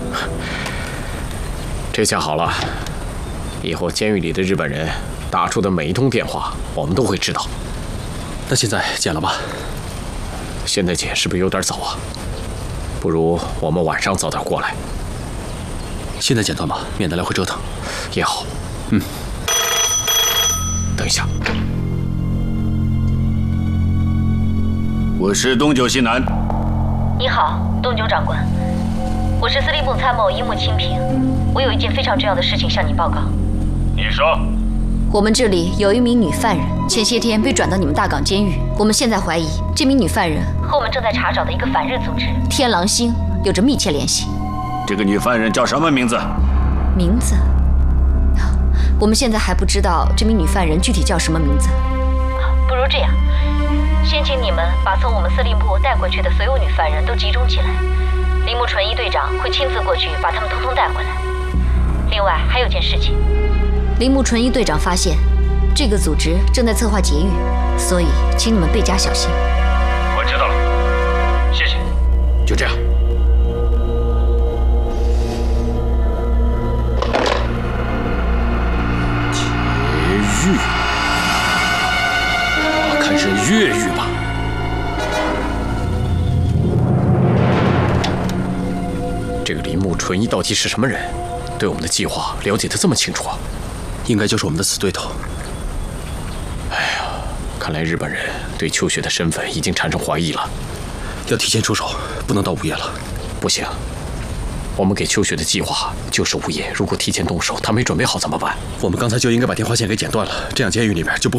这下好了，以后监狱里的日本人打出的每一通电话，我们都会知道。 那现在剪了吧？ 现在剪是不是有点早啊？不如我们晚上早点过来。 现在剪断吧，免得来回折腾。 也好。等一下。 我是东九西南。 你好，东九长官，我是司令部参谋樱木清平，我有一件非常重要的事情向你报告。 你说。 我们这里有一名女犯人，前些天被转到你们大港监狱。我们现在怀疑这名女犯人和我们正在查找的一个反日组织天狼星有着密切联系。 这个女犯人叫什么名字？ 名字？我们现在还不知道这名女犯人具体叫什么名字。不如这样，先请你们把从我们司令部带回去的所有女犯人都集中起来，铃木纯一队长会亲自过去把她们通通带回来。另外还有件事情，铃木纯一队长发现这个组织正在策划劫狱，所以请你们倍加小心。 我知道了，谢谢。 就这样。劫狱，看是越狱吧。这个铃木纯一到底是什么人？对我们的计划了解得这么清楚啊？ 应该就是我们的死对头。 哎呀，看来日本人对秋雪的身份已经产生怀疑了。 要提前出手，不能到午夜了。 不行，我们给秋雪的计划就是午夜，如果提前动手，他没准备好怎么办？ 我们刚才就应该把电话线给剪断了，这样监狱里边就不会